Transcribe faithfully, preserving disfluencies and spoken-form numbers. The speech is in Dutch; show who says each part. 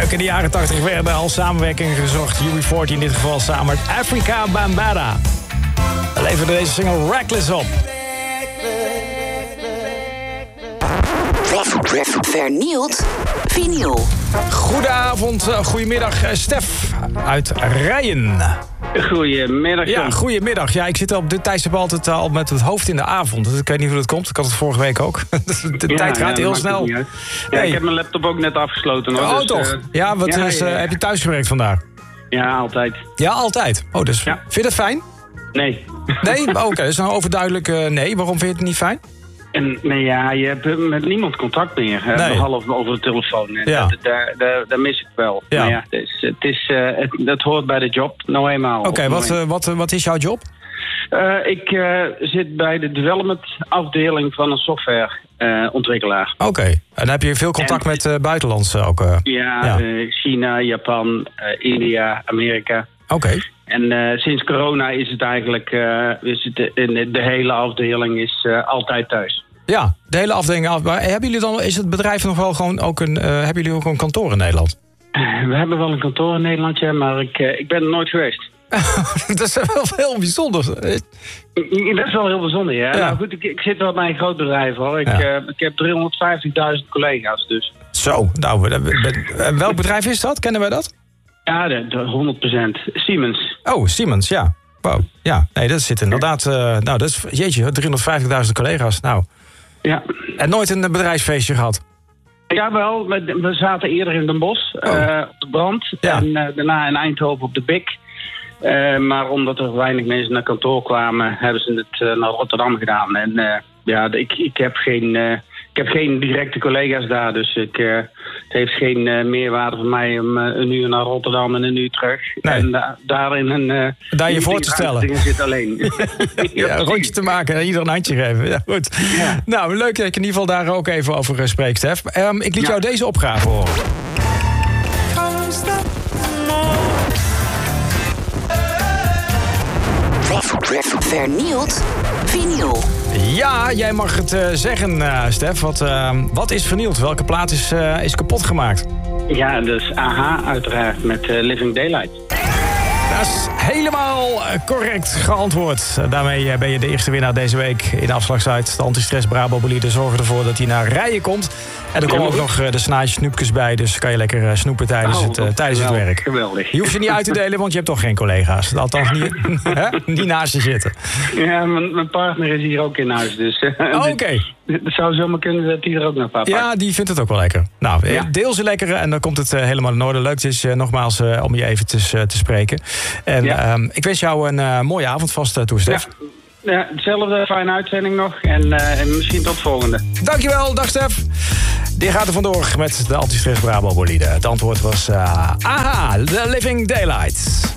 Speaker 1: Leuk, in de jaren tachtig werden al samenwerkingen gezocht. U B veertien in dit geval samen met Afrika Bambaataa. We leveren deze single Reckless op.
Speaker 2: Vernieuwd vinyl.
Speaker 1: Goedenavond, uh, goedemiddag, uh, Stef uit Rijen.
Speaker 3: Goedemiddag.
Speaker 1: Ja, goedemiddag. Ja, ik zit op dit tijdstip altijd uh, al met het hoofd in de avond. Dus ik weet niet hoe dat komt. Ik had het vorige week ook. De ja, tijd gaat ja, heel snel.
Speaker 3: Ja, hey. Ik heb mijn laptop ook net afgesloten. Hoor,
Speaker 1: oh,
Speaker 3: dus,
Speaker 1: toch?
Speaker 3: Uh,
Speaker 1: ja, wat
Speaker 3: ja,
Speaker 1: is, uh,
Speaker 3: ja, ja.
Speaker 1: heb je thuis gewerkt vandaag?
Speaker 3: Ja, altijd.
Speaker 1: Ja, altijd. Oh, dus
Speaker 3: ja.
Speaker 1: Vind je dat fijn?
Speaker 3: Nee.
Speaker 1: Nee? Oh, oké, okay. Dat is een overduidelijk uh, nee. Waarom vind je het niet fijn?
Speaker 3: En, nee, ja, je hebt met niemand contact meer. Hè, nee. Behalve over de telefoon. En
Speaker 1: ja.
Speaker 3: dat, daar, daar, daar mis ik wel. Ja. Maar ja, het, is, het, is, uh, het, het hoort bij de job, nou eenmaal.
Speaker 1: Oké, okay, wat, uh, wat, uh, wat is jouw job?
Speaker 3: Uh, ik uh, zit bij de development afdeling van een softwareontwikkelaar. Uh,
Speaker 1: Oké, okay. En heb je veel contact en, met uh, buitenlands ook? Uh,
Speaker 3: ja, ja. Uh, China, Japan, uh, India, Amerika.
Speaker 1: Oké. Okay.
Speaker 3: En uh, sinds corona is het eigenlijk, uh, is het de, de hele afdeling is uh, altijd thuis.
Speaker 1: Ja, de hele afdeling. Maar hebben jullie dan, is het bedrijf nog wel gewoon ook een, uh, hebben jullie ook een kantoor in Nederland?
Speaker 3: Uh, we hebben wel een kantoor in Nederland, ja, maar ik, uh, ik ben er nooit geweest.
Speaker 1: Dat is wel heel bijzonder.
Speaker 3: Dat is wel heel bijzonder, ja. ja. Nou goed, ik, ik zit wel bij een groot bedrijf, hoor. Ik, ja. uh, ik heb driehonderdvijftigduizend collega's, dus.
Speaker 1: Zo, nou, welk bedrijf is dat? Kennen wij dat?
Speaker 3: Ja, de, de honderd procent. Siemens.
Speaker 1: Oh, Siemens, ja. Wow. Ja, nee, dat zit inderdaad... Uh, nou, dat is, jeetje, driehonderdvijftigduizend collega's, nou.
Speaker 3: Ja.
Speaker 1: En nooit een bedrijfsfeestje gehad?
Speaker 3: Jawel, we, we zaten eerder in Den Bosch, oh. uh, op de Brand. Ja. En uh, daarna in Eindhoven op de Bik. Uh, maar omdat er weinig mensen naar kantoor kwamen, hebben ze het uh, naar Rotterdam gedaan. En uh, ja, ik, ik, heb geen, uh, ik heb geen directe collega's daar, dus ik, uh, het heeft geen uh, meerwaarde voor mij om uh, een uur naar Rotterdam en een uur terug. Nee. En uh, daarin een uh,
Speaker 1: daar je voor te stellen.
Speaker 3: Zit alleen.
Speaker 1: Ja, een rondje te maken en ieder een handje geven. Ja, goed. Ja. Nou, leuk dat ik in ieder geval daar ook even over spreek, Stef. Um, ik liet ja. jou deze opgave horen.
Speaker 2: Vernieuwd vinyl.
Speaker 1: Ja, jij mag het uh, zeggen, uh, Stef. Wat, uh, wat is vernield? Welke plaat is, uh, is kapot gemaakt?
Speaker 3: Ja, dus A H uiteraard met uh, Living Daylight.
Speaker 1: Dat is helemaal correct geantwoord. Daarmee ben je de eerste winnaar deze week in de afslagssite. De Antistress Brabo Bolide zorgen ervoor dat hij naar Rijen komt. En er komen ook nog de snaadjes snoepjes bij. Dus kan je lekker snoepen tijdens,
Speaker 3: oh,
Speaker 1: het, uh, tijdens het werk.
Speaker 3: Geweldig.
Speaker 1: Je hoeft ze niet uit te delen, want je hebt toch geen collega's. Althans, niet, niet naast je zitten.
Speaker 3: Ja, mijn, mijn partner is hier ook in huis. Dus, uh,
Speaker 1: oh, oké. Okay.
Speaker 3: Het zou zomaar kunnen dat hij er ook nog pakt.
Speaker 1: Ja, die vindt het ook wel lekker. Nou, ja. deel ze lekker en dan komt het uh, helemaal in orde. Leuk is uh, nogmaals uh, om je eventjes uh, te spreken. En ja. um, ik wens jou een uh, mooie avond vast uh, toe, Stef.
Speaker 3: Ja. Ja, hetzelfde, fijne uitzending nog. En, uh, en misschien tot volgende.
Speaker 1: Dankjewel, dag Stef. Die gaat er vandoor met de Antistress Brabo Bolide. Het antwoord was uh, A H, The Living Daylight.